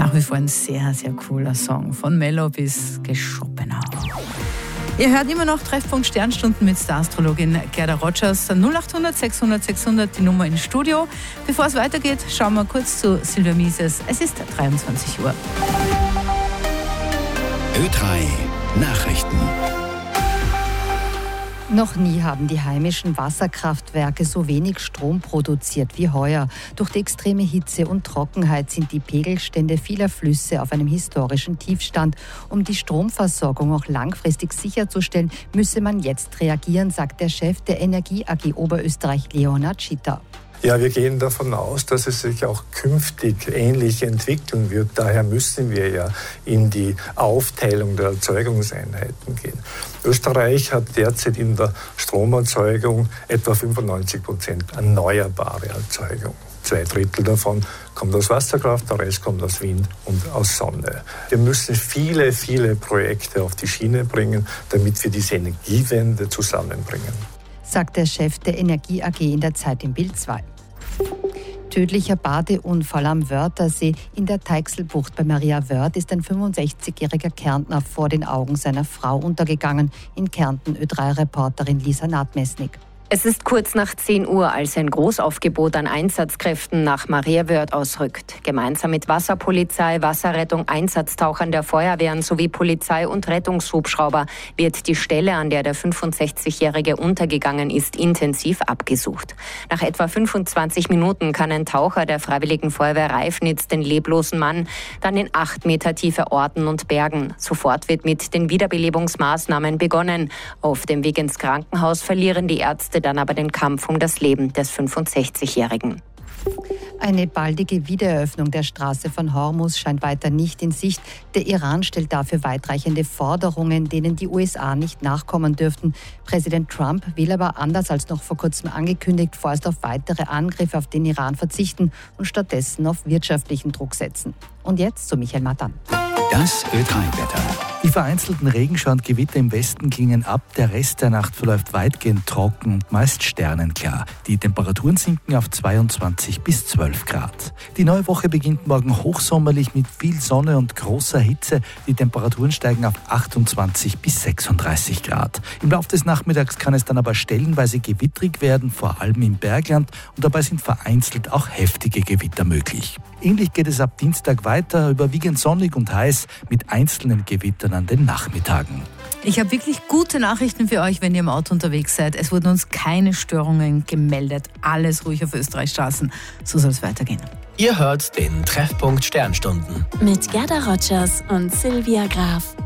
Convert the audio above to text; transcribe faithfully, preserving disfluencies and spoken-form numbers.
Nach wie vor ein sehr, sehr cooler Song. Von Mello bis Geschopenau. Ihr hört immer noch Treffpunkt Sternstunden mit Star-Astrologin Gerda Rogers. null acht hundert sechshundert sechshundert die Nummer ins Studio. Bevor es weitergeht, schauen wir kurz zu Silvia Mises. Es ist dreiundzwanzig Uhr. Ö drei Nachrichten. Noch nie haben die heimischen Wasserkraftwerke so wenig Strom produziert wie heuer. Durch die extreme Hitze und Trockenheit sind die Pegelstände vieler Flüsse auf einem historischen Tiefstand. Um die Stromversorgung auch langfristig sicherzustellen, müsse man jetzt reagieren, sagt der Chef der Energie A G Oberösterreich, Leonhard Schitter. Ja, wir gehen davon aus, dass es sich auch künftig ähnlich entwickeln wird. Daher müssen wir ja in die Aufteilung der Erzeugungseinheiten gehen. Österreich hat derzeit in der Stromerzeugung etwa fünfundneunzig Prozent erneuerbare Erzeugung. Zwei Drittel davon kommt aus Wasserkraft, der Rest kommt aus Wind und aus Sonne. Wir müssen viele, viele Projekte auf die Schiene bringen, damit wir diese Energiewende zusammenbringen, sagt der Chef der Energie A G in der Zeit im Bild zwei. Tödlicher Badeunfall am Wörthersee in der Teichselbucht bei Maria Wörth ist ein fünfundsechzigjähriger Kärntner vor den Augen seiner Frau untergegangen. In Kärnten Ö drei Reporterin Lisa Nadmesnik. Es ist kurz nach zehn Uhr, als ein Großaufgebot an Einsatzkräften nach Maria Wörth ausrückt. Gemeinsam mit Wasserpolizei, Wasserrettung, Einsatztauchern der Feuerwehren sowie Polizei und Rettungshubschrauber wird die Stelle, an der der fünfundsechzigjährige untergegangen ist, intensiv abgesucht. Nach etwa fünfundzwanzig Minuten kann ein Taucher der Freiwilligen Feuerwehr Reifnitz den leblosen Mann dann in acht Meter Tiefe orten und bergen. Sofort wird mit den Wiederbelebungsmaßnahmen begonnen. Auf dem Weg ins Krankenhaus verlieren die Ärzte dann aber den Kampf um das Leben des fünfundsechzigjährigen. Eine baldige Wiedereröffnung der Straße von Hormuz scheint weiter nicht in Sicht. Der Iran stellt dafür weitreichende Forderungen, denen die U S A nicht nachkommen dürften. Präsident Trump will aber, anders als noch vor kurzem angekündigt, vorerst auf weitere Angriffe auf den Iran verzichten und stattdessen auf wirtschaftlichen Druck setzen. Und jetzt zu Michael Matan. Das Ö drei Wetter. Die vereinzelten Regenschauer und Gewitter im Westen klingen ab. Der Rest der Nacht verläuft weitgehend trocken und meist sternenklar. Die Temperaturen sinken auf zweiundzwanzig bis zwölf Grad. Die neue Woche beginnt morgen hochsommerlich mit viel Sonne und großer Hitze. Die Temperaturen steigen auf achtundzwanzig bis sechsunddreißig Grad. Im Laufe des Nachmittags kann es dann aber stellenweise gewittrig werden, vor allem im Bergland. Und dabei sind vereinzelt auch heftige Gewitter möglich. Ähnlich geht es ab Dienstag weiter, überwiegend sonnig und heiß mit einzelnen Gewittern an den Nachmittagen. Ich habe wirklich gute Nachrichten für euch, wenn ihr im Auto unterwegs seid. Es wurden uns keine Störungen gemeldet. Alles ruhig auf Österreichs Straßen. So soll es weitergehen. Ihr hört den Treffpunkt Sternstunden mit Gerda Rogers und Silvia Graf.